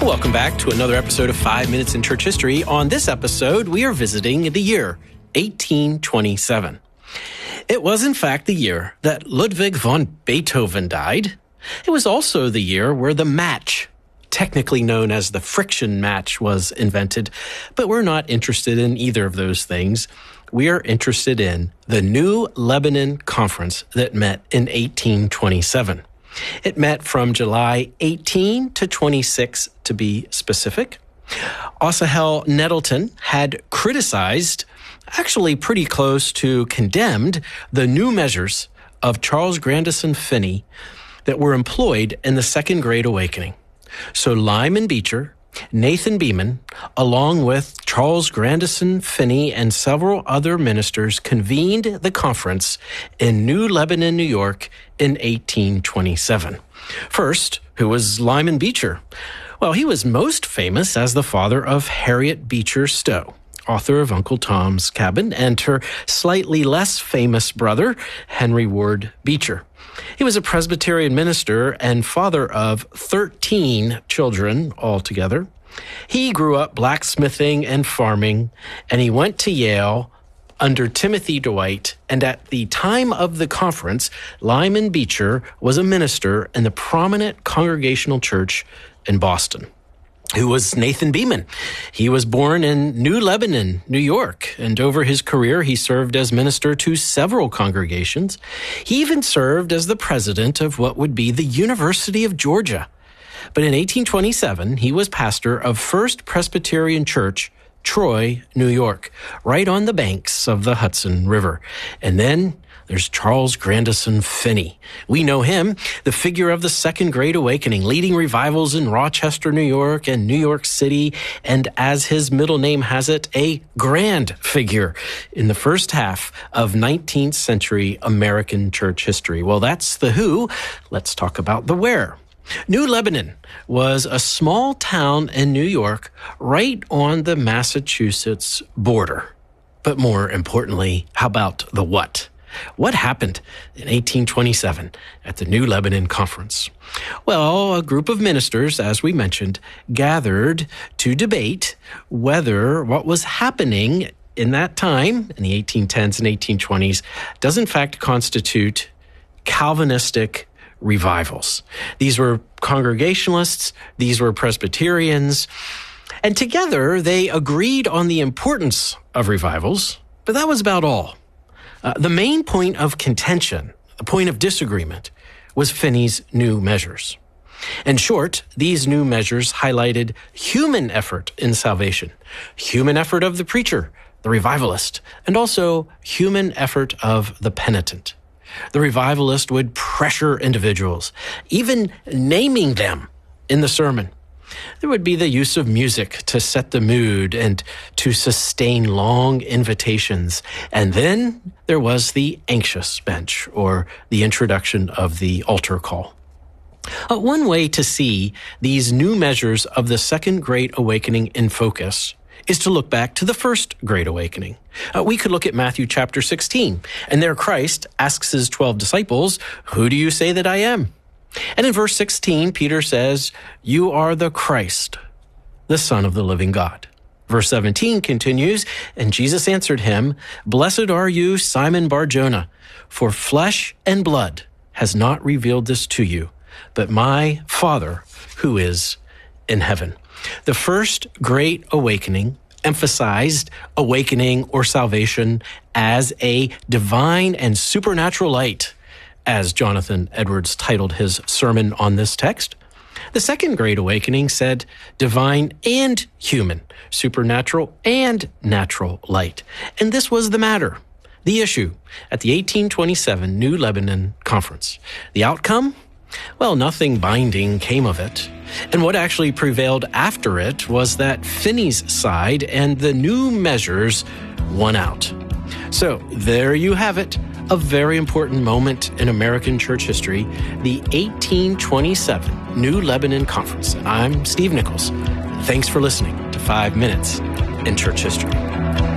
Welcome back to another episode of 5 Minutes in Church History. On this episode, we are visiting the year 1827. It was, in fact, the year that Ludwig von Beethoven died. It was also the year where the match, technically known as the friction match, was invented. But we're not interested in either of those things. We are interested in the New Lebanon Conference that met in 1827. It met from July 18 to 26, to be specific. Asahel Nettleton had criticized, actually pretty close to condemned, the new measures of Charles Grandison Finney that were employed in the Second Great Awakening. So Lyman Beecher, Nathan Beeman, along with Charles Grandison Finney and several other ministers, convened the conference in New Lebanon, New York in 1827. First, who was Lyman Beecher? Well, he was most famous as the father of Harriet Beecher Stowe, author of Uncle Tom's Cabin, and her slightly less famous brother, Henry Ward Beecher. He was a Presbyterian minister and father of 13 children altogether. He grew up blacksmithing and farming, and he went to Yale under Timothy Dwight. And at the time of the conference, Lyman Beecher was a minister in the prominent Congregational Church in Boston. Who was Nathan Beeman? He was born in New Lebanon, New York, and over his career, he served as minister to several congregations. He even served as the president of what would be the University of Georgia. But in 1827, he was pastor of First Presbyterian Church, Troy, New York, right on the banks of the Hudson River. And then there's Charles Grandison Finney. We know him, the figure of the Second Great Awakening, leading revivals in Rochester, New York, and New York City, and as his middle name has it, a grand figure in the first half of 19th century American church history. Well, that's the who. Let's talk about the where. New Lebanon was a small town in New York right on the Massachusetts border. But more importantly, how about the what? What happened in 1827 at the New Lebanon Conference? Well, a group of ministers, as we mentioned, gathered to debate whether what was happening in that time, in the 1810s and 1820s, does in fact constitute Calvinistic revivals. These were Congregationalists, these were Presbyterians, and together they agreed on the importance of revivals, but that was about all. The main point of contention, the point of disagreement, was Finney's new measures. In short, these new measures highlighted human effort in salvation, human effort of the preacher, the revivalist, and also human effort of the penitent. The revivalist would pressure individuals, even naming them in the sermon. There would be the use of music to set the mood and to sustain long invitations. And then there was the anxious bench, or the introduction of the altar call. One way to see these new measures of the Second Great Awakening in focus is to look back to the First Great Awakening. We could look at Matthew chapter 16, and there Christ asks his 12 disciples, "Who do you say that I am?" And in verse 16, Peter says, "You are the Christ, the Son of the living God." Verse 17 continues, "And Jesus answered him, 'Blessed are you, Simon Bar-Jonah, for flesh and blood has not revealed this to you, but my Father who is in heaven.'" The First Great Awakening emphasized awakening or salvation as a divine and supernatural light, as Jonathan Edwards titled his sermon on this text. The Second Great Awakening said divine and human, supernatural and natural light. And this was the matter, the issue, at the 1827 New Lebanon Conference. The outcome? Well, nothing binding came of it. And what actually prevailed after it was that Finney's side and the new measures won out. So there you have it, a very important moment in American church history, the 1827 New Lebanon Conference. I'm Steve Nichols. Thanks for listening to 5 Minutes in Church History.